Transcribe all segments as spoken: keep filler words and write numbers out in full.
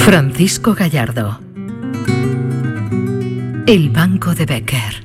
Francisco Gallardo. El banco de Bécquer.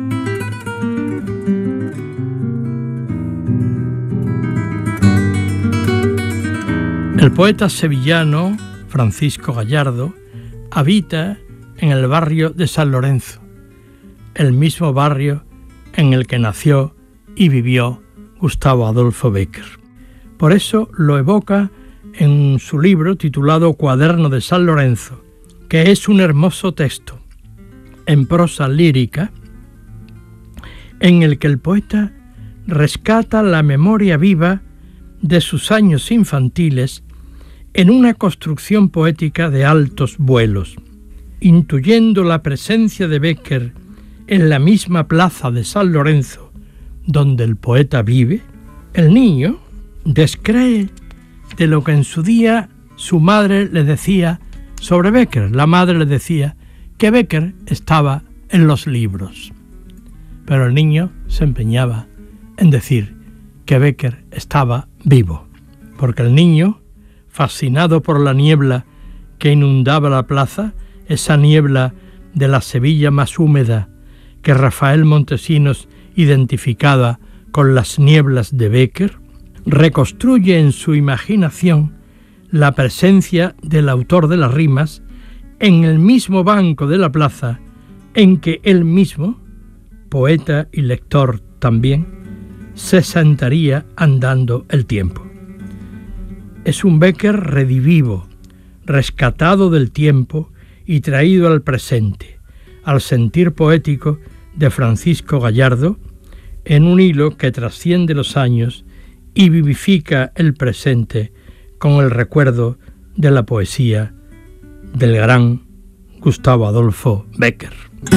El poeta sevillano Francisco Gallardo habita en el barrio de San Lorenzo, el mismo barrio en el que nació y vivió Gustavo Adolfo Bécquer. Por eso lo evoca en su libro titulado Cuaderno de San Lorenzo, que es un hermoso texto en prosa lírica en el que el poeta rescata la memoria viva de sus años infantiles en una construcción poética de altos vuelos, intuyendo la presencia de Bécquer en la misma plaza de San Lorenzo donde el poeta vive. El niño descree de lo que en su día su madre le decía sobre Bécquer. La madre le decía que Bécquer estaba en los libros, pero el niño se empeñaba en decir que Bécquer estaba vivo, porque el niño, fascinado por la niebla que inundaba la plaza, esa niebla de la Sevilla más húmeda que Rafael Montesinos identificaba con las nieblas de Bécquer, reconstruye en su imaginación la presencia del autor de las rimas en el mismo banco de la plaza en que él mismo, poeta y lector también, se sentaría andando el tiempo. Es un Bécquer redivivo, rescatado del tiempo y traído al presente, al sentir poético de Francisco Gallardo, en un hilo que trasciende los años y vivifica el presente con el recuerdo de la poesía del gran Gustavo Adolfo Bécquer.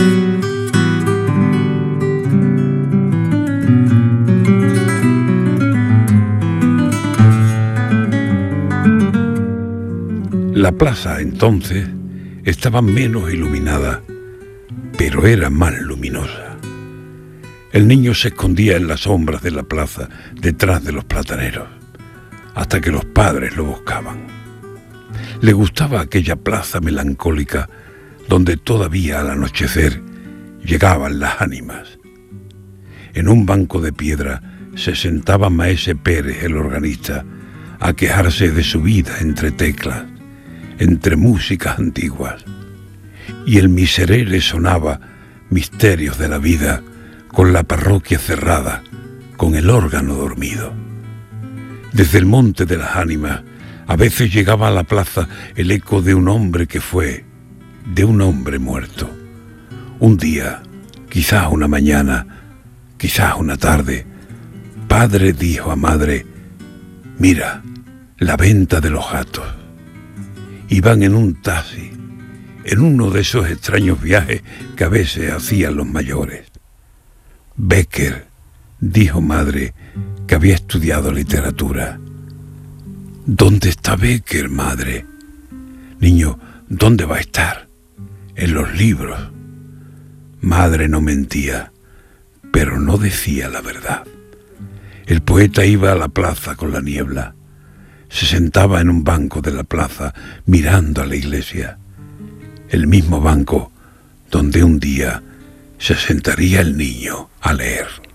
La plaza entonces estaba menos iluminada, pero era más luminosa. El niño se escondía en las sombras de la plaza, detrás de los plataneros, hasta que los padres lo buscaban. Le gustaba aquella plaza melancólica donde todavía al anochecer llegaban las ánimas. En un banco de piedra se sentaba Maese Pérez, el organista, a quejarse de su vida entre teclas, entre músicas antiguas, y el miserere sonaba misterios de la vida con la parroquia cerrada, con el órgano dormido. Desde el monte de las ánimas a veces llegaba a la plaza el eco de un hombre que fue, de un hombre muerto. Un día, quizás una mañana, quizás una tarde, padre dijo a madre: mira, la venta de los gatos. Iban en un taxi, en uno de esos extraños viajes que a veces hacían los mayores. Bécquer, dijo madre, que había estudiado literatura. ¿Dónde está Bécquer, madre? Niño, ¿dónde va a estar? En los libros. Madre no mentía, pero no decía la verdad. El poeta iba a la plaza con la niebla. Se sentaba en un banco de la plaza mirando a la iglesia, el mismo banco donde un día se sentaría el niño a leer.